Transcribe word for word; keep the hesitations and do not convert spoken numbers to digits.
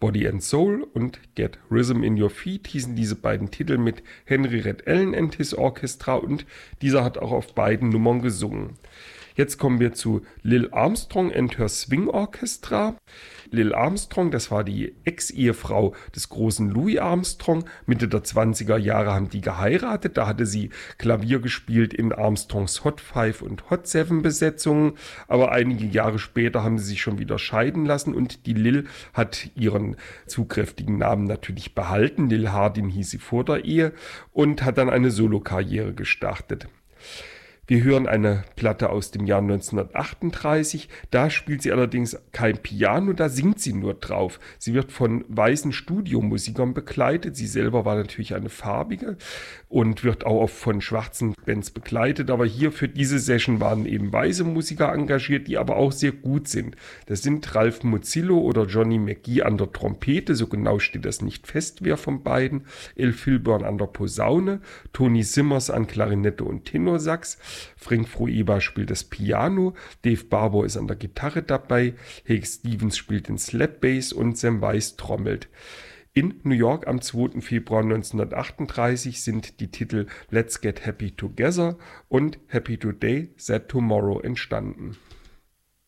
Body and Soul und Get Rhythm in Your Feet hießen diese beiden Titel mit Henry Red Allen and His Orchestra und dieser hat auch auf beiden Nummern gesungen. Jetzt kommen wir zu Lil Armstrong and Her Swing Orchestra. Lil Armstrong, das war die Ex-Ehefrau des großen Louis Armstrong. Mitte der zwanziger Jahre haben die geheiratet. Da hatte sie Klavier gespielt in Armstrongs Hot Five und Hot Seven Besetzungen. Aber einige Jahre später haben sie sich schon wieder scheiden lassen und die Lil hat ihren zugkräftigen Namen natürlich behalten. Lil Hardin hieß sie vor der Ehe und hat dann eine Solokarriere gestartet. Wir hören eine Platte aus dem Jahr neunzehnhundertachtunddreißig, da spielt sie allerdings kein Piano, da singt sie nur drauf. Sie wird von weißen Studiomusikern begleitet, sie selber war natürlich eine farbige und wird auch oft von schwarzen Bands begleitet, aber hier für diese Session waren eben weiße Musiker engagiert, die aber auch sehr gut sind. Das sind Ralph Muzzillo oder Johnny McGee an der Trompete, so genau steht das nicht fest, wer von beiden, El Filburn an der Posaune, Tony Simmers an Klarinette und Tenorsax, Frank Froeba spielt das Piano, Dave Barbour ist an der Gitarre dabei, Hake Stevens spielt den Slap Bass und Sam Weiss trommelt. In New York am zweiten Februar neunzehnhundertachtunddreißig sind die Titel Let's Get Happy Together und Happy Today, Sad Tomorrow entstanden.